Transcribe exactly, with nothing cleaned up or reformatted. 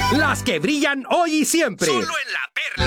Las que brillan hoy y siempre. Solo en la